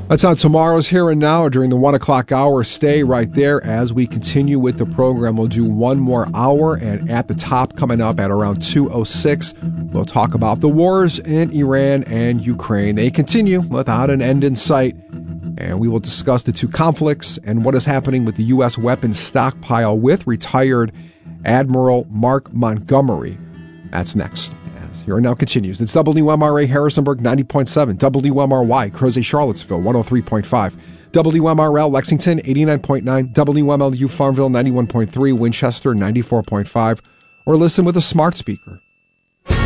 That's on tomorrow's Here and Now during the 1 o'clock hour. Stay right there as we continue with the program. We'll do one more hour, and at the top, coming up at around 2:06, we'll talk about the wars in Iran and Ukraine. They continue without an end in sight, and we will discuss the two conflicts and what is happening with the U.S. weapons stockpile with retired Admiral Mark Montgomery. That's next. Here and Now continues. It's WMRA Harrisonburg 90.7, WMRY Crozet Charlottesville 103.5, WMRL Lexington 89.9, WMLU Farmville 91.3, Winchester 94.5, or listen with a smart speaker